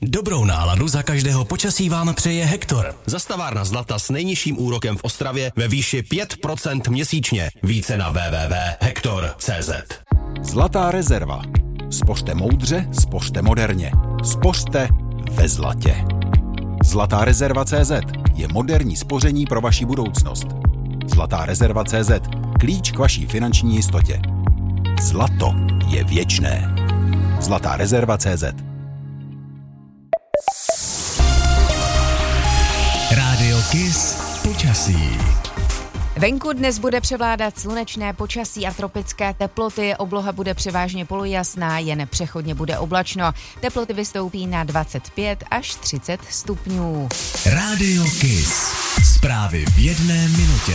Dobrou náladu za každého počasí vám přeje Hektor. Zastavárna Zlata s nejnižším úrokem v Ostravě ve výši 5% měsíčně. Více na www.hektor.cz. Zlatá rezerva. Spořte moudře, spořte moderně. Spořte ve zlatě. Zlatá rezerva.cz je moderní spoření pro vaši budoucnost. Zlatá rezerva.cz. Klíč k vaší finanční jistotě. Zlato je věčné. Zlatá rezerva.cz. Rádio Kiss počasí. Venku dnes bude převládat slunečné počasí a tropické teploty. Obloha bude převážně polojasná, jen přechodně bude oblačno. Teploty vystoupí na 25 až 30 stupňů. Rádio Kiss. Zprávy v jedné minutě.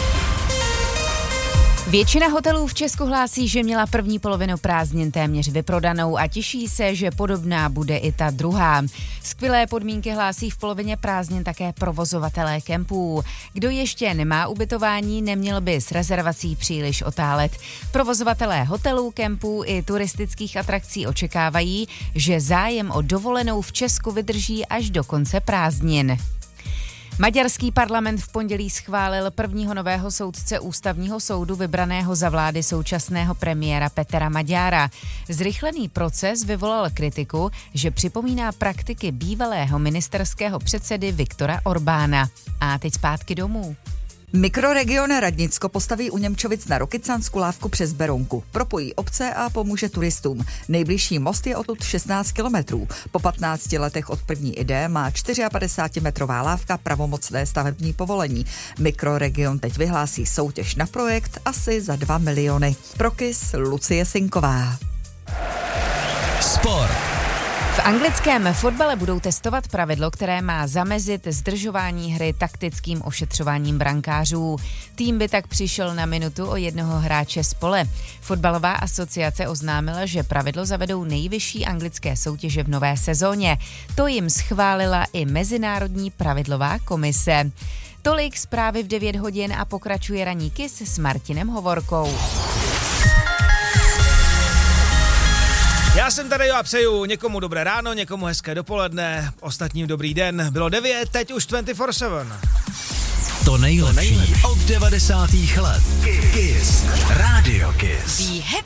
Většina hotelů v Česku hlásí, že měla první polovinu prázdnin téměř vyprodanou a těší se, že podobná bude i ta druhá. Skvělé podmínky hlásí v polovině prázdnin také provozovatelé kempů. Kdo ještě nemá ubytování, neměl by s rezervací příliš otálet. Provozovatelé hotelů, kempů i turistických atrakcí očekávají, že zájem o dovolenou v Česku vydrží až do konce prázdnin. Maďarský parlament v pondělí schválil prvního nového soudce ústavního soudu vybraného za vlády současného premiéra Petra Magyara. Zrychlený proces vyvolal kritiku, že připomíná praktiky bývalého ministerského předsedy Viktora Orbána. A teď zpátky domů. Mikroregion Radnicko postaví u Němčovic na Rokycansku lávku přes Berounku. Propojí obce a pomůže turistům. Nejbližší most je odtud 16 kilometrů. Po 15 letech od první ideje má 54metrová lávka pravomocné stavební povolení. Mikroregion teď vyhlásí soutěž na projekt asi za 2 miliony. Pro Kiss Lucie Sinková. Sport. V anglickém fotbale budou testovat pravidlo, které má zamezit zdržování hry taktickým ošetřováním brankářů. Tým by tak přišel na minutu o jednoho hráče z pole. Fotbalová asociace oznámila, že pravidlo zavedou nejvyšší anglické soutěže v nové sezóně. To jim schválila i Mezinárodní pravidlová komise. Tolik zprávy v 9 hodin a pokračuje ranní Kiss s Martinem Hovorkou. Já jsem tady a přeju někomu dobré ráno, někomu hezké dopoledne, ostatním dobrý den. Bylo 9, teď už 24/7. To nejlepší od 90. let. Kiss. Rádio Kiss. Be happy.